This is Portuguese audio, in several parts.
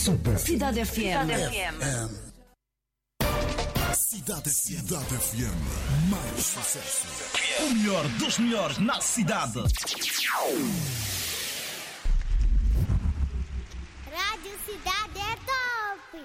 Super. Cidade FM. Cidade FM. Mais sucesso. O melhor dos melhores na cidade. Rádio Cidade é top.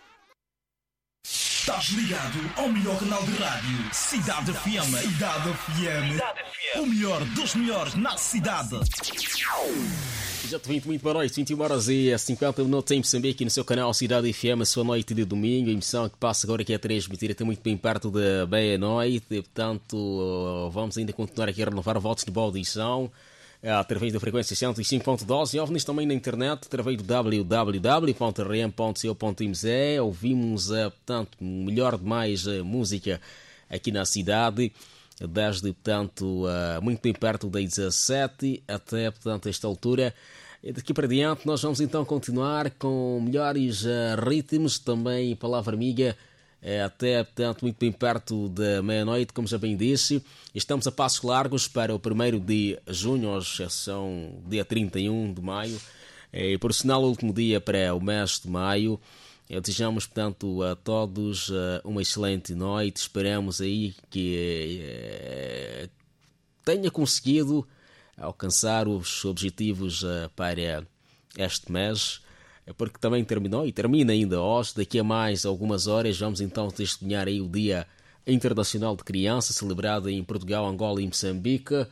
Estás ligado ao melhor canal de rádio. Cidade FM. Cidade FM. O melhor dos melhores na cidade. Já te 20 muito boa noite, 21 horas e 50 minutos em Moçambique, no seu canal Cidade FM, a sua noite de domingo, a emissão que passa agora aqui a transmitir até muito bem perto da meia-noite, e portanto vamos ainda continuar aqui a renovar votos de boa audição através da frequência 105.12 e ouve-nos também na internet através do www.rm.co.mz. Ouvimos portanto melhor de mais música aqui na cidade, desde, portanto, muito bem perto das 17 até, portanto, esta altura. E daqui para diante nós vamos então continuar com melhores ritmos, também palavra amiga, até, portanto, muito bem perto da meia-noite, como já bem disse. Estamos a passos largos para o 1º de junho, hoje são dia 31 de maio, e por sinal o último dia para o mês de maio. Desejamos, portanto, a todos uma excelente noite. Esperamos aí que tenha conseguido alcançar os objetivos para este mês, porque também terminou e termina ainda hoje. Daqui a mais algumas horas vamos então testemunhar aí o Dia Internacional de Criança, celebrado em Portugal, Angola e Moçambique.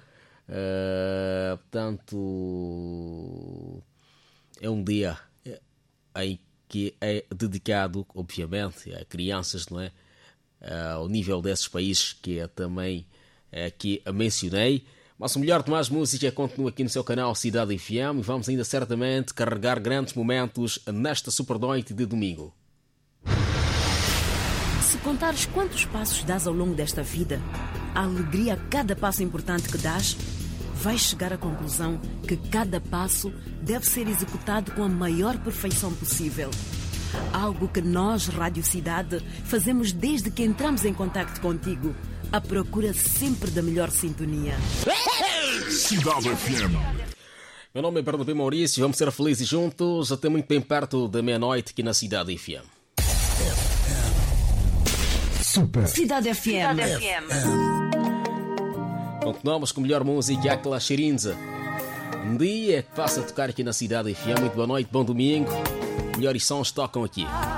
Portanto, é um dia em que é dedicado, obviamente, a crianças, não é? Ao nível desses países que eu também aqui mencionei. Mas o melhor de mais música continua aqui no seu canal Cidade FM e vamos ainda certamente carregar grandes momentos nesta super noite de domingo. Se contares quantos passos dás ao longo desta vida, a alegria a cada passo importante que dás, vais chegar à conclusão que cada passo deve ser executado com a maior perfeição possível. Algo que nós, Rádio Cidade, fazemos desde que entramos em contacto contigo, à procura sempre da melhor sintonia. Cidade FM. Meu nome é Bernabé Maurício, vamos ser felizes juntos até muito bem perto da meia-noite aqui na Cidade FM. Super. Cidade FM. Continuamos com a melhor música, aquela Xirinza. Um dia que passa a tocar aqui na Cidade FM. Muito boa noite, bom domingo. Melhores sons tocam aqui.